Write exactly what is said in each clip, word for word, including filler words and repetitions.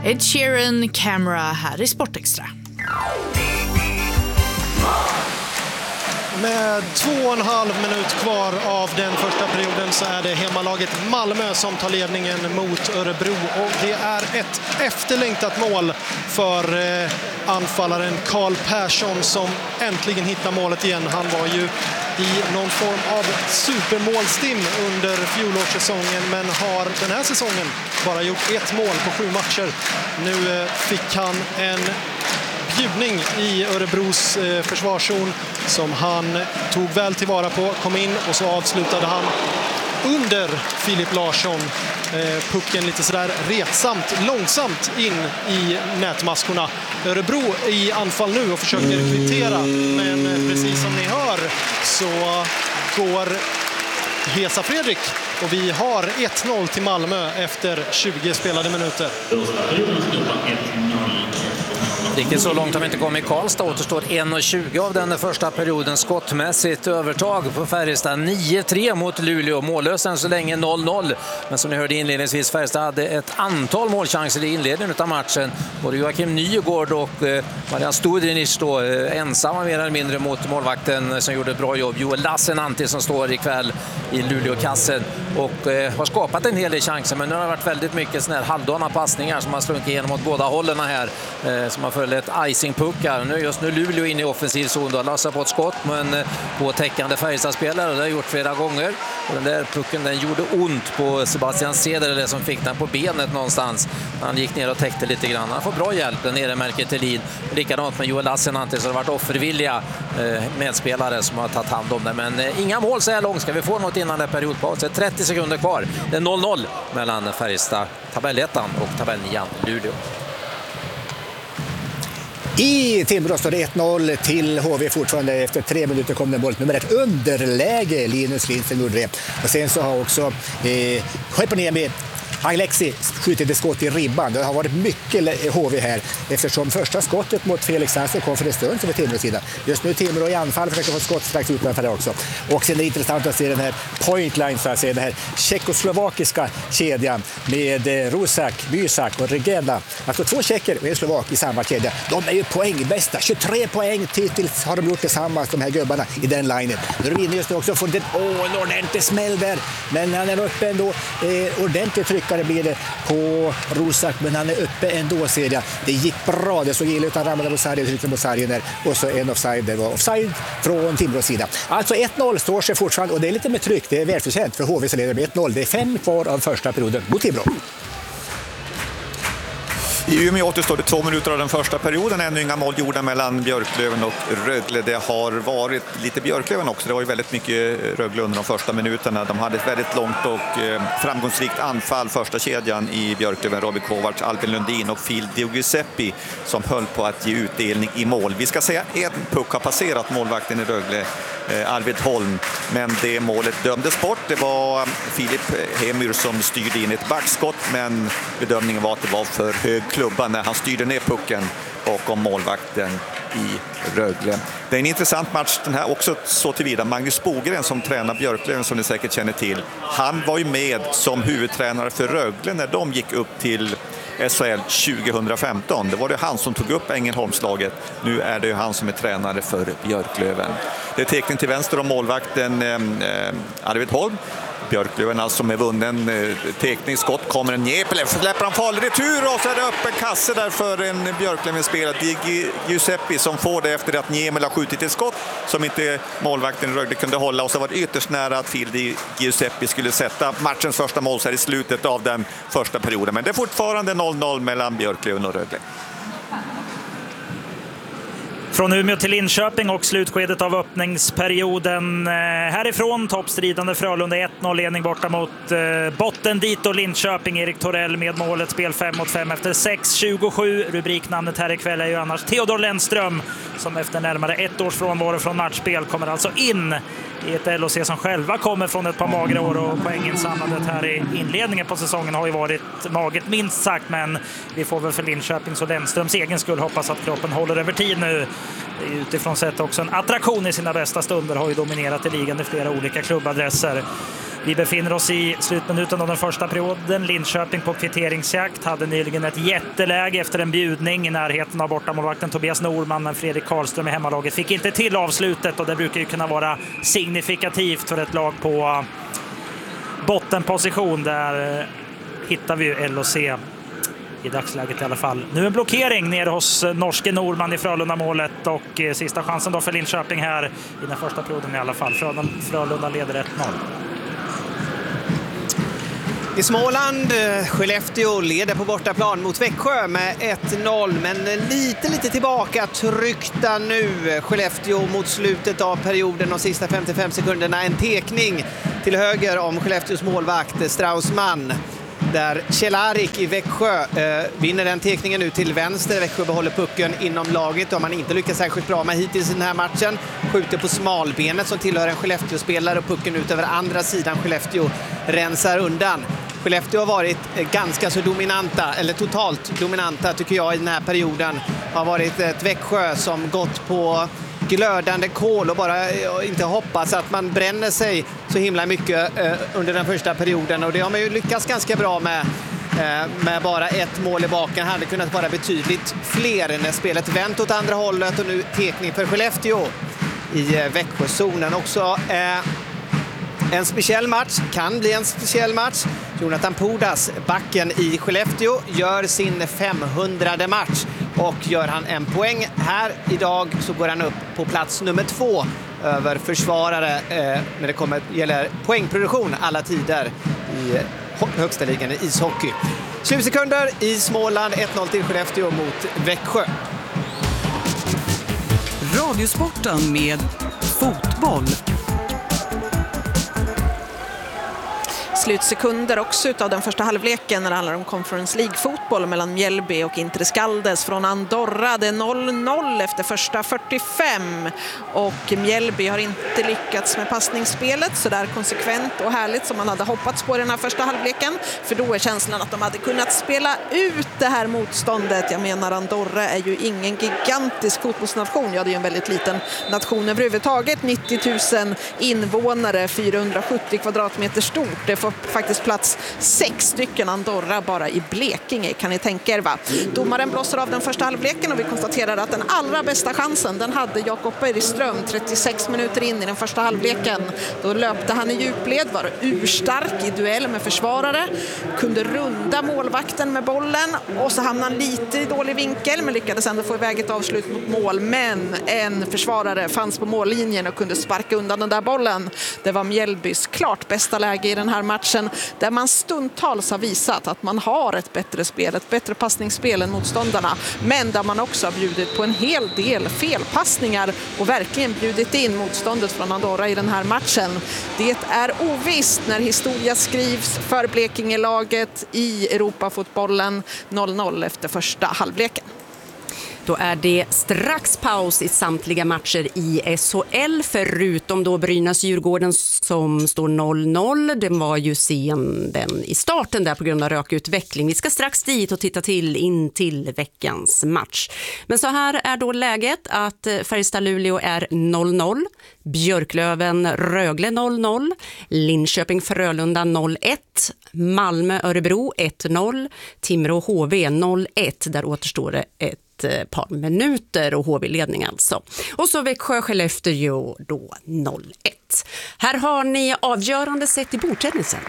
Ed Sheeran, Camera här i Sportextra. Med två och en halv minut kvar av den första perioden så är det hemmalaget Malmö som tar ledningen mot Örebro. Och det är ett efterlängtat mål för eh, anfallaren Karl Persson som äntligen hittar målet igen. Han var ju i någon form av supermålstim under fjolårssäsongen men har den här säsongen bara gjort ett mål på sju matcher. Nu eh, fick han en bjudning i Örebros eh, försvarszon som han tog väl tillvara på, kom in och så avslutade han under Filip Larsson eh, pucken lite sådär retsamt, långsamt in i nätmaskorna. Örebro i anfall nu och försöker kvittera, men eh, precis som ni hör så går Hesa Fredrik och vi har ett noll till Malmö efter tjugo spelade minuter. Riktigt så långt har vi inte kommit i Karlstad. Återstår en tjugo av den första perioden. Skottmässigt övertag på Färjestad. nio tre mot Luleå. Mållösen så länge noll noll. Men som ni hörde inledningsvis, Färjestad hade ett antal målchanser i inledningen av matchen. Både Joakim Nygård och eh, Marian Studrinic då eh, ensamma mer eller mindre mot målvakten som gjorde ett bra jobb. Joel Lassinantti som står ikväll i Luleå-kassen och eh, har skapat en hel del chanser. Men nu har det varit väldigt mycket såna här halvdana passningar som har slunkit igenom åt båda hållen här. Eh, som har följt ett icing-puckar. Nu just nu Luleå in i offensiv zon. Då lassar på ett skott men eh, på täckande Färjestad-spelare. Det har gjort flera gånger. Och den där pucken den gjorde ont på Sebastian Ceder som fick den på benet någonstans. Han gick ner och täckte lite grann. Han får bra hjälp där nere, märker Thelin. Likadant med Joel Lassinantti så har det varit offervilliga eh, medspelare som har tagit hand om det. Men eh, inga mål så här långt. Ska vi få något innan det är periodpaus? trettio sekunder kvar. Det är noll noll mellan Färjestad, tabellettan och tabellnian Luleå. I Timrå står det ett noll till H V fortfarande. Efter tre minuter kom det målet nummer ett underläge. Linus Lindström gjorde det. Och sen så har också eh, Höjponemi Alexi skjutit ett skott i ribban. Det har varit mycket H V här eftersom första skottet mot Felix Hansen kom för en stund för Timrås sida. Just nu Timrå i anfall försöker få skott strax utanför det också. Och sen är det intressant att se den här pointline, så att säga, den här tjeckoslovakiska kedjan med Rusak, Bysak och Regena. Alltså två tjecker och en slovak i samma kedja. De är ju poängbästa. tjugotre poäng hittills har de gjort tillsammans, de här gubbarna i den linjen. Nu är de inne just nu också och får en, åh, en ordentlig smäll där. Men han är uppe ändå eh, ordentligt tryck. Det blir det på Rusak, men han är uppe ändå, ser jag. Det gick bra, det såg illa ut, han ramlade mot sargen, tryckte mot sargen där. Och så en offside, det var offside från Timrås sida. Alltså ett noll står sig fortfarande och det är lite med tryck, det är välförtjänt för H V så leder med ett noll. Det är fem kvar av första perioden mot Timrå. I Umeå återstår det två minuter av den första perioden. Ännu inga mål gjorda mellan Björklöven och Rögle. Det har varit lite Björklöven också. Det var ju väldigt mycket Rögle under de första minuterna. De hade ett väldigt långt och eh, framgångsrikt anfall. Första kedjan i Björklöven, Robin Kovacs, Albin Lundin och Phil Di Giuseppe som höll på att ge utdelning i mål. Vi ska säga en puck har passerat målvakten i Rögle, eh, Arvid Holm. Men det målet dömdes bort. Det var Filip Hemyr som styrde in ett backskott, men bedömningen var att det var för hög klubban när han styrde ner pucken bakom målvakten i Rögle. Det är en intressant match den här också så tillvida. Magnus Bogren som tränar Björklöven, som ni säkert känner till, han var ju med som huvudtränare för Rögle när de gick upp till S H L tjugohundrafemton. Det var det han som tog upp Ängelholmslaget. Nu är det ju han som är tränare för Björklöven. Det är teckning till vänster om målvakten eh, Arvid Holm. Björklöven alltså med vunnen eh, tekningsskott, kommer en Njepele, släpper han farlig retur och så är det öppen kasse där för en Björklöven-spelare, Di Giuseppe, som får det efter att Njemel har skjutit ett skott som inte målvakten Rögle kunde hålla, och så var det ytterst nära att Phil Di Giuseppe skulle sätta matchens första mål så här i slutet av den första perioden. Men det är fortfarande noll noll mellan Björklöven och Rögle. Från Umeå till Linköping och slutskedet av öppningsperioden. Härifrån toppstridande Frölunda ett noll ledning borta mot botten dit och Linköping. Erik Torell med målet, spel fem mot fem efter sex tjugosju. Rubriknamnet här ikväll är ju annars Theodor Lennström som efter närmare ett års frånvaro från matchspel kommer alltså in i ett L O C som själva kommer från ett par magra år, och poänginsamlandet här i inledningen på säsongen har ju varit maget minst sagt, men vi får väl för Linköpings och Lennströms egen skull hoppas att kroppen håller över tid nu. Utifrån sett också en attraktion i sina bästa stunder, har ju dominerat i ligan i flera olika klubbadresser. Vi befinner oss i slutminuten av den första perioden. Linköping på kvitteringsjakt hade nyligen ett jätteläge efter en bjudning i närheten av bortamålvakten Tobias Norman, men Fredrik Karlström i hemmalaget fick inte till avslutet, och det brukar ju kunna vara signifikativt för ett lag på bottenposition. Där hittar vi ju L O C i dagsläget i alla fall. Nu en blockering nere hos norske Norman i Frölunda-målet, och eh, sista chansen då för Linköping här i den första perioden i alla fall. Frölunda, Frölunda leder ett noll. I Småland, Skellefteå leder på bortaplan mot Växjö med ett noll, men lite lite tillbaka tryckta nu. Skellefteå mot slutet av perioden, de sista femtiofem sekunderna. En tekning till höger om Skellefteås målvakt Straussman, där Kjellarik i Växjö eh, vinner den tekningen ut till vänster. Växjö behåller pucken inom laget, och man inte lyckas särskilt bra med hittills i den här matchen. Skjuter på smalbenet som tillhör en Skellefteå-spelare, och pucken ut över andra sidan. Skellefteå rensar undan. Skellefteå har varit ganska så dominanta, eller totalt dominanta tycker jag i den här perioden. Har varit ett Växjö som gått på glödande kol och bara inte hoppas att man bränner sig så himla mycket under den första perioden. Och det har man ju lyckats ganska bra med, med bara ett mål i baken. Hade kunnat vara betydligt fler när spelet vänt åt andra hållet, och nu tekning för Skellefteå i Växjözonen. Också eh, en speciell match, kan bli en speciell match. Jonathan Pudas, backen i Skellefteå, gör sin femhundrade match, och gör han en poäng här idag så går han upp på plats nummer två över försvarare eh, när det kommer gäller poängproduktion alla tider i högsta ligan i ishockey. tjugo sekunder i Småland, ett noll till Skellefteå mot Växjö. Radiosporten med fotboll. Slutsekunder också utav den första halvleken när det handlar om Conference League-fotboll mellan Mjällby och Inter Skaldes från Andorra. Det är noll noll efter första fyrtiofem, och Mjällby har inte lyckats med passningsspelet så där konsekvent och härligt som man hade hoppats på i den här första halvleken, för då är känslan att de hade kunnat spela ut det här motståndet. Jag menar, Andorra är ju ingen gigantisk fotbollsnation, ja det är ju en väldigt liten nation överhuvudtaget, nittio tusen invånare, fyrahundrasjuttio kvadratmeter stort. Det får faktiskt plats sex stycken Andorra bara i Blekinge, kan ni tänka er, va? Domaren blåser av den första halvleken, och vi konstaterar att den allra bästa chansen den hade Jakob Bergström trettiosex minuter in i den första halvleken. Då löpte han i djupled, var urstark i duell med försvarare, kunde runda målvakten med bollen, och så hamnade han lite i dålig vinkel men lyckades ändå få iväg ett avslut mot mål. Men en försvarare fanns på mållinjen och kunde sparka undan den där bollen. Det var Mjällbys klart bästa läge i den här matchen, där man stundtals har visat att man har ett bättre spel, ett bättre passningsspel än motståndarna, men där man också har bjudit på en hel del felpassningar och verkligen bjudit in motståndet från Andorra i den här matchen. Det är ovisst när historia skrivs för Blekingelaget i Europafotbollen. Noll noll efter första halvleken. Då är det strax paus i samtliga matcher i S H L, förutom då Brynäs-Djurgården som står noll noll. Den var ju sen den i starten där på grund av rökutveckling. Vi ska strax dit och titta till in till veckans match. Men så här är då läget att Färjestad-Luleå är noll noll, Björklöven-Rögle noll noll, Linköping-Frölunda noll ett, Malmö-Örebro ett noll, Timrå-H V noll ett. Där återstår det ett ett par minuter och H V-ledning alltså. Och så Växjö Skellefteå då noll ett. Här har ni avgörande sett i bordtennisen.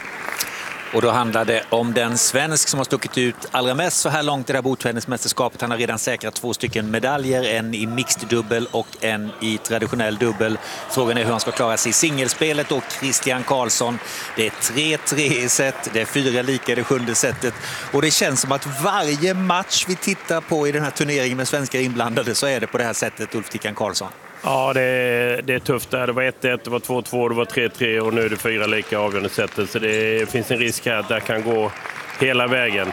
Och då handlar det om den svensk som har stuckit ut allra mest så här långt i det här bordtennismästerskapet. Han har redan säkrat två stycken medaljer, en i mixed dubbel och en i traditionell dubbel. Frågan är hur han ska klara sig i singelspelet, och Christian Karlsson. Det är tre tre i set, det är fyra lika i det sjunde setet. Och det känns som att varje match vi tittar på i den här turneringen med svenskar inblandade så är det på det här sättet, Ulf Tickan Karlsson. Ja, det är, det är tufft där. Det var ett ett, det var två två, det var tre tre och nu är det fyra lika avgörande sättet. Så det finns en risk här att det kan gå hela vägen.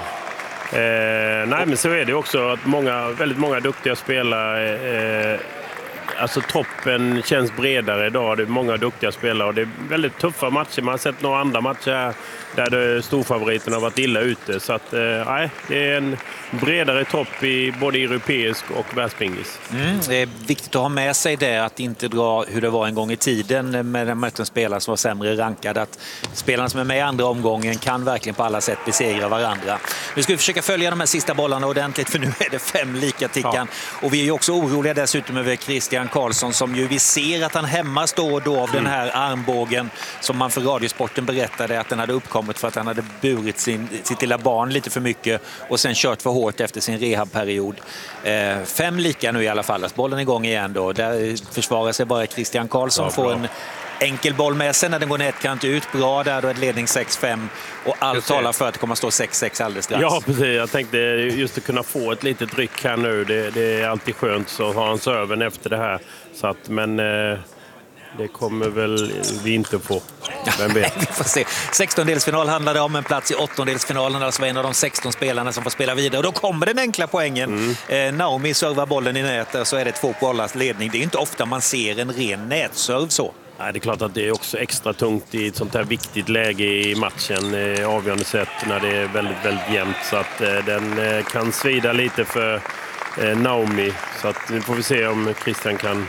Eh, nej, men så är det också att många, väldigt många duktiga spelare eh, alltså toppen känns bredare idag. Det är många duktiga spelare och det är väldigt tuffa matcher. Man har sett några andra matcher här där det, storfavoriterna har varit illa ute. Så att, nej, eh, det är en bredare topp i både europeisk och världspingis. Mm, det är viktigt att ha med sig det, att inte dra hur det var en gång i tiden med den möten spelare som var sämre rankade. Att spelarna som är med i andra omgången kan verkligen på alla sätt besegra varandra. Nu ska vi försöka följa de här sista bollarna ordentligt, för nu är det fem lika tickan. Ja. Och vi är ju också oroliga dessutom över Christian Karlsson, som ju vi ser att han hämmas då och då av mm. den här armbågen som man för Radiosporten berättade att den hade uppkommit för att han hade burit sin, sitt lilla barn lite för mycket och sen kört för hårt efter sin rehabperiod. Eh, fem lika nu i alla fall. Bollen är igång igen då. Där försvarar sig bara Christian Karlsson. Ja, får en enkel boll med sig när den går nätkant ut. Bra där, då är det ledning sex fem. Och allt talar för att det kommer att stå sex sex alldeles strax. Ja, precis. Jag tänkte just att kunna få ett litet ryck här nu. Det, det är alltid skönt så har han serven efter det här. Så att, men... Eh... Det kommer väl vi inte få. Vem vet? Vi får se. sextondelsfinal handlade om en plats i åttondelsfinalen. Alltså en av de sexton spelarna som får spela vidare. Och då kommer den enkla poängen. Mm. Eh, Naomi servar bollen i nätet, så är det två bollars ledning. Det är inte ofta man ser en ren nätserv så. Nej, det är klart att det är också extra tungt i ett sånt här viktigt läge i matchen. Eh, avgörande sätt när det är väldigt, väldigt jämnt. Så att eh, den eh, kan svida lite för eh, Naomi. Så att nu får vi se om Christian kan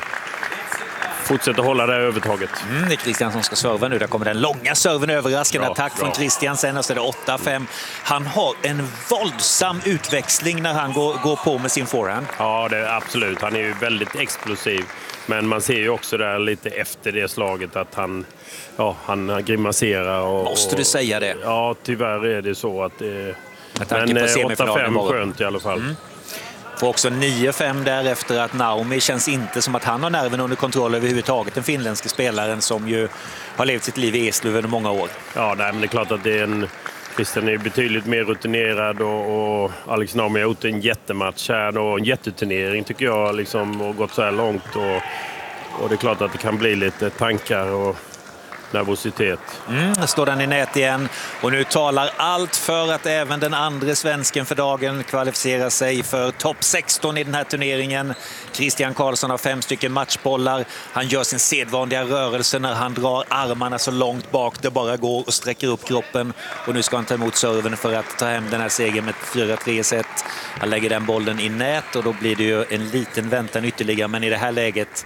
fortsätter hålla det övertaget. Mm, det är Christian som ska serva nu. Där kommer den långa serven, överraskande bra, attack bra. Från Christian. Sen och så är det åtta fem. Han har en våldsam utväxling när han går, går på med sin forehand. Ja, det är absolut. Han är ju väldigt explosiv. Men man ser ju också där lite efter det slaget att han, ja, han grimaserar. Och, måste du säga det? Ja, tyvärr är det så att det... Men åtta fem skönt i alla fall. Mm. Får också nio fem därefter att Naomi känns inte som att han har nerven under kontroll överhuvudtaget. Den finländske spelaren som ju har levt sitt liv i Eslöv under många år. Ja, nej, men det är klart att det är en... Christian är betydligt mer rutinerad och, och Alex Naomi har gjort en jättematch här och en jätteturnering tycker jag liksom, och gått så här långt. Och, och det är klart att det kan bli lite tankar och nervositet. Mm, står den i nät igen och nu talar allt för att även den andra svensken för dagen kvalificerar sig för topp sexton i den här turneringen. Christian Karlsson har fem stycken matchbollar. Han gör sin sedvanliga rörelse när han drar armarna så långt bak det bara går och sträcker upp kroppen. Och nu ska han ta emot serven för att ta hem den här segern med fyra tre set. Han lägger den bollen i nät och då blir det ju en liten väntan ytterligare, men i det här läget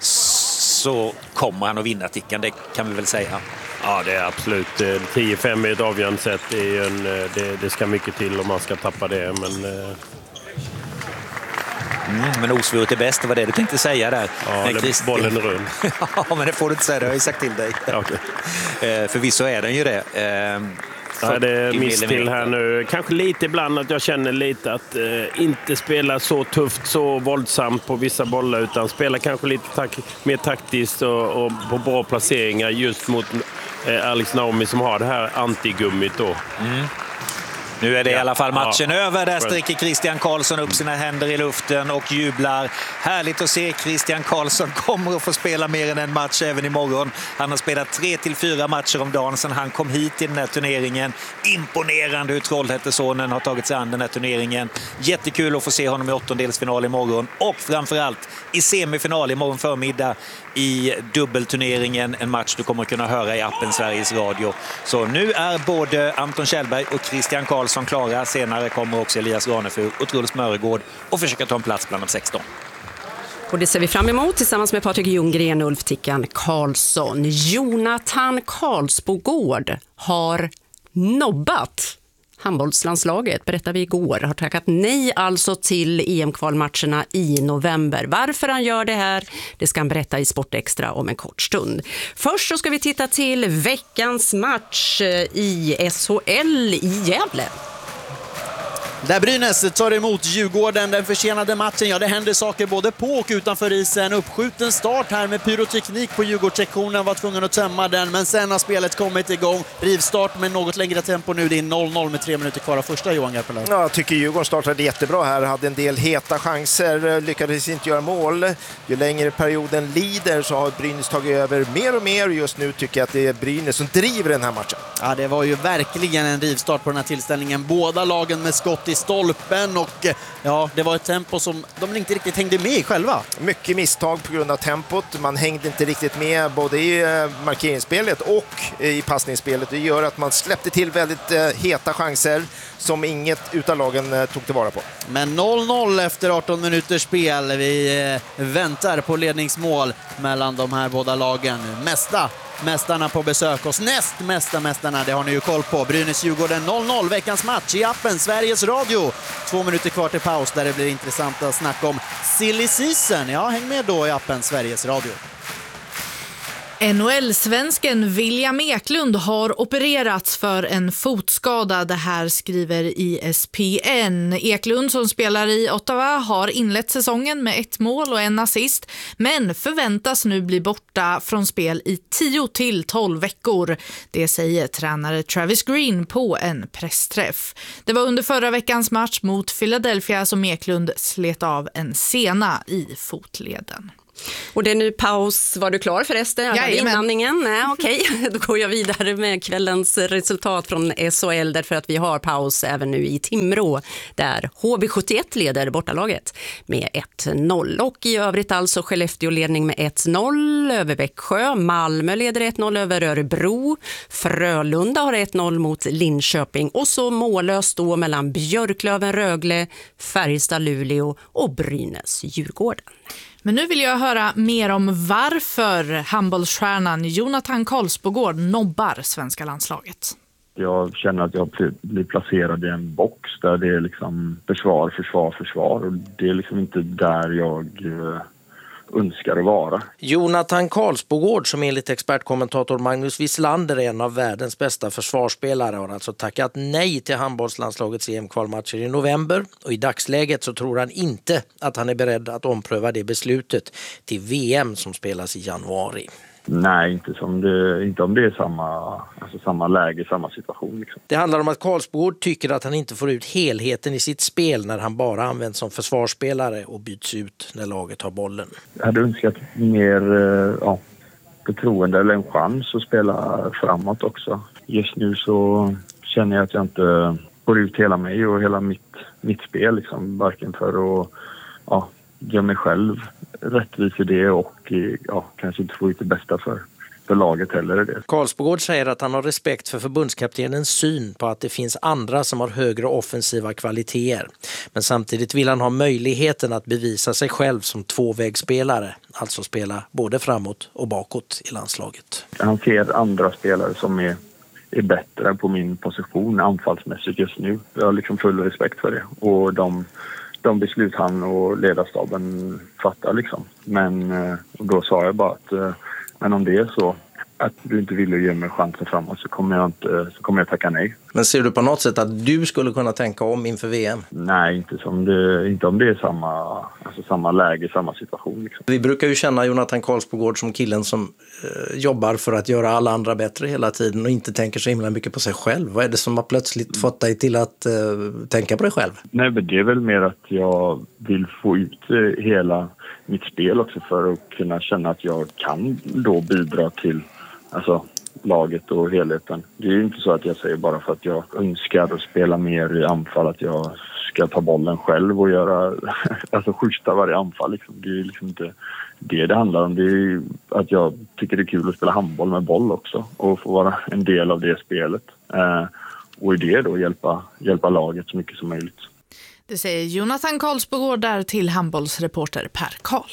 så kommer han att vinna tickan, det kan vi väl säga. Ja, det är absolut. tio fem är ett avgörande sätt. Det, är en, det, det ska mycket till om man ska tappa det. Men, mm, men osvuret är bäst, det var det du tänkte säga där. Ja, Christ... bollen är rund. Ja, men det får du inte säga, det har jag sagt till dig. Okay. Förvisso är den ju det. Ja, det är miss till här nu. Kanske lite ibland att jag känner lite att eh, inte spela så tufft, så våldsamt på vissa bollar, utan spela kanske lite tak- mer taktiskt och, och på bra placeringar just mot eh, Alex Naomi som har det här antigummit då. Mm. Nu är det ja. i alla fall matchen ja. över. Där sträcker Christian Karlsson upp sina händer i luften och jublar. Härligt att se. Christian Karlsson kommer att få spela mer än en match även imorgon. Han har spelat tre till fyra matcher om dagen sedan han kom hit i den här turneringen. Imponerande hur Trollhättesonen har tagit sig an den här turneringen. Jättekul att få se honom i åttondelsfinal imorgon. Och framförallt i semifinal imorgon förmiddag i dubbelturneringen. En match du kommer att kunna höra i appen Sveriges Radio. Så nu är både Anton Kjellberg och Christian Karlsson klara. Senare kommer också Elias Ranefur och Truls Mörregård och försöka ta en plats bland de sexton. Och det ser vi fram emot tillsammans med Patrik Ljunggren och Ulf Tickan Karlsson. Jonathan Karlsbogård har nobbat handbollslandslaget, berättade vi igår, har tackat nej alltså till E M-kvalmatcherna i november. Varför han gör det här, det ska han berätta i Sportextra om en kort stund. Först så ska vi titta till veckans match i S H L i Gävle. Där Brynäs tar emot Djurgården, den försenade matchen. Ja, det händer saker både på och utanför isen. Uppskjuten start här med pyroteknik på Djurgårdssektionen, var tvungen att tömma den. Men sen har spelet kommit igång. Rivstart med något längre tempo nu. Det är noll noll med tre minuter kvar av första, Johan Garpenlöv. Ja, jag tycker Djurgården startade jättebra här. Hade en del heta chanser, lyckades inte göra mål. Ju längre perioden lider så har Brynäs tagit över mer och mer. Just nu tycker jag att det är Brynäs som driver den här matchen. Ja, det var ju verkligen en rivstart på den här tillställningen. Båda lagen med skott skott i stolpen och ja, det var ett tempo som de inte riktigt hängde med i själva. Mycket misstag på grund av tempot. Man hängde inte riktigt med både i markeringsspelet och i passningsspelet. Det gör att man släppte till väldigt heta chanser som inget utav lagen tog tillvara på. Men noll noll efter arton minuters spel. Vi väntar på ledningsmål mellan de här båda lagen. Mästa mästarna på besök och näst mesta mästarna, det har ni ju koll på. Brynäs-Djurgården noll noll, veckans match i appen Sveriges Radio. Två minuter kvar till paus där det blir intressant att snacka om silly season. Ja, häng med då i appen Sveriges Radio. N H L-svensken William Eklund har opererats för en fotskada. Det här skriver E S P N. Eklund som spelar i Ottawa har inlett säsongen med ett mål och en assist, men förväntas nu bli borta från spel i tio till tolv veckor. Det säger tränare Travis Green på en pressträff. Det var under förra veckans match mot Philadelphia som Eklund slet av en sena i fotleden. Och det är nu paus. Var du klar förresten? Ja, inandningen? Nej, okej. Okay. Då går jag vidare med kvällens resultat från S H L därför att vi har paus även nu i Timrå där H V sjuttioett leder bortalaget med ett noll. Och i övrigt alltså Skellefteå ledning med ett noll över Växjö. Malmö leder ett noll över Örebro. Frölunda har ett noll mot Linköping. Och så mållöst då mellan Björklöven, Rögle, Färjestad, Luleå och Brynäs-Djurgården. Men nu vill jag höra mer om varför handbollsstjärnan Jonathan Karlsbogård nobbar svenska landslaget. Jag känner att jag blir placerad i en box där det är liksom försvar, försvar, försvar. Och det är liksom inte där jag önskar att vara. Jonathan Karlsbogård, som enligt expertkommentator Magnus Wislander är en av världens bästa försvarsspelare, har alltså tackat nej till handbollslandslagets E M-kvalmatcher i november, och i dagsläget så tror han inte att han är beredd att ompröva det beslutet till V M som spelas i januari. Nej, inte, som det, inte om det är samma, alltså samma läge, samma situation. Liksom. Det handlar om att Karlsbogård tycker att han inte får ut helheten i sitt spel när han bara används som försvarsspelare och byts ut när laget har bollen. Jag hade önskat mer ja, förtroende eller en chans att spela framåt också. Just nu så känner jag att jag inte får ut hela mig och hela mitt, mitt spel. Liksom, varken för att ja, göra mig själv rättvis i det och ja, kanske inte få ut det bästa för, för laget heller. Det. Karlsbogård säger att han har respekt för förbundskaptenens syn på att det finns andra som har högre offensiva kvaliteter. Men samtidigt vill han ha möjligheten att bevisa sig själv som tvåvägsspelare, alltså spela både framåt och bakåt i landslaget. Han ser andra spelare som är, är bättre på min position anfallsmässigt just nu. Jag har liksom full respekt för det. Och de de beslut han och ledarstaben fattar liksom. Men då sa jag bara att men om det är så att du inte vill ge mig chansen framåt så kommer jag inte så kommer jag tacka nej. Men ser du på något sätt att du skulle kunna tänka om inför V M? Nej, inte som det inte om det är samma alltså samma läge, samma situation liksom. Vi brukar ju känna Jonathan Karlsbogård som killen som eh, jobbar för att göra alla andra bättre hela tiden och inte tänker så himla mycket på sig själv. Vad är det som har plötsligt fått dig till att eh, tänka på dig själv? Nej, men det är väl mer att jag vill få ut eh, hela mitt spel också för att kunna känna att jag kan då bidra till alltså laget och helheten. Det är ju inte så att jag säger bara för att jag önskar att spela mer i anfall att jag ska ta bollen själv och göra alltså skjuta varje anfall liksom. Det är liksom inte det det handlar om. Det är att jag tycker det är kul att spela handboll med boll också och få vara en del av det spelet. Eh, och i det då hjälpa, hjälpa laget så mycket som möjligt. Det säger Jonathan Karlsbogård där till handbollsreporter Per Karl.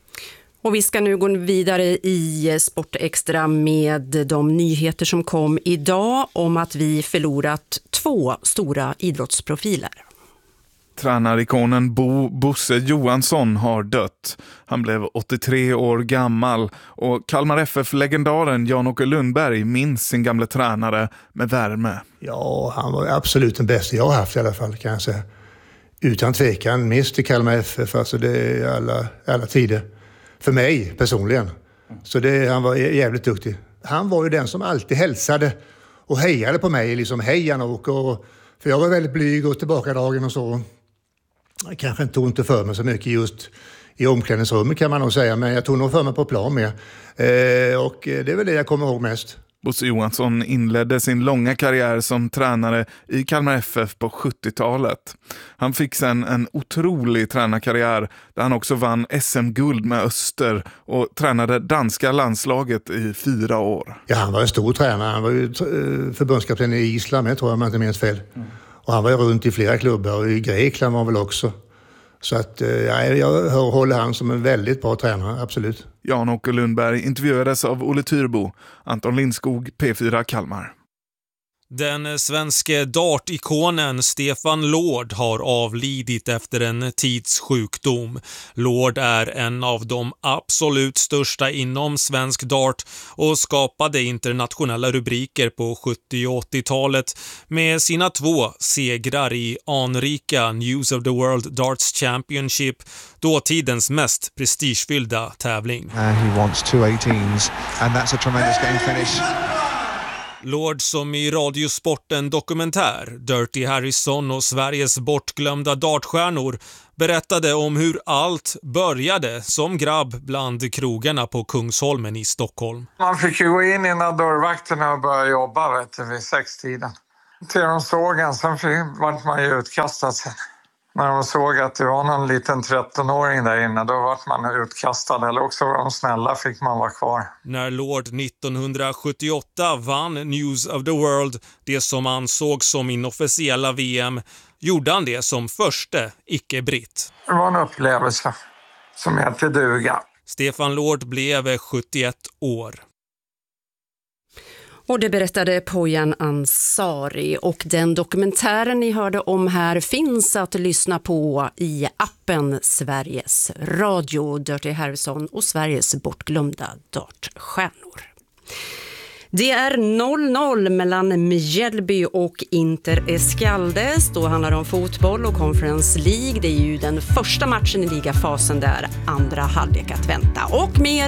Och vi ska nu gå vidare i Sport Extra med de nyheter som kom idag om att vi förlorat två stora idrottsprofiler. Tränarikonen Bo Bosse Johansson har dött. Han blev åttiotre år gammal och Kalmar F F-legendaren Jan-Åke Lundberg minns sin gamla tränare med värme. Ja, han var absolut den bästa jag har haft i alla fall kan jag säga. Utan tvekan, minst i Kalmar F F, alltså det är alla, alla tider. För mig personligen. Så det, han var jävligt duktig. Han var ju den som alltid hälsade och hejade på mig. Liksom, hej Jan-Åke. För jag var väldigt blyg och tillbakadragen och så. Jag kanske inte tog inte för mig så mycket just i omklädningsrummet kan man nog säga. Men jag tog nog för mig på plan med. Eh, och det är väl det jag kommer ihåg mest. Bosse Johansson inledde sin långa karriär som tränare i Kalmar F F på sjuttiotalet. Han fick sen en otrolig tränarkarriär där han också vann S M-guld med Öster och tränade danska landslaget i fyra år. Ja, han var en stor tränare. Han var ju förbundskapten i Island, jag tror jag, om jag inte minns fel. Mm. Och han var ju runt i flera klubbar och i Grekland var han väl också. Så att, ja, jag håller han som en väldigt bra tränare, absolut. Jan-Åke Lundberg intervjuades av Olle Tyrbo, Anton Lindskog, P fyra Kalmar. Den svenske dartikonen Stefan Lord har avlidit efter en tids sjukdom. Lord är en av de absolut största inom svensk dart och skapade internationella rubriker på sjuttio- och åttiotalet med sina två segrar i anrika News of the World Darts Championship, dåtidens mest prestigefyllda tävling. Uh, he wants two eighteens and that's a tremendous game finish. Lord som i Radiosporten dokumentär Dirty Harrison och Sveriges bortglömda dartstjärnor berättade om hur allt började som grabb bland krogarna på Kungsholmen i Stockholm. Man fick ju gå in innan dörrvakterna och börja jobba vet du, vid sextiden. Till de såg en, sen var man ju utkastad sen. När de såg att det var någon liten trettonåring där inne, då var man utkastad. Eller också var de snälla, fick man vara kvar. När Lord nittonhundrasjuttioåtta vann News of the World, det som ansågs som inofficiella V M, gjorde han det som förste icke-britt. Det var en upplevelse som hette duga. Stefan Lord blev sjuttioett år. Och det berättade Poyan Ansari, och den dokumentären ni hörde om här finns att lyssna på i appen Sveriges Radio, Dirty Harrison och Sveriges bortglömda dartstjärnor. Det är noll noll mellan Mjällby och Inter Escaldes. Då handlar det om fotboll och Conference League. Det är ju den första matchen i ligafasen där, andra halvlek att vänta. Och mer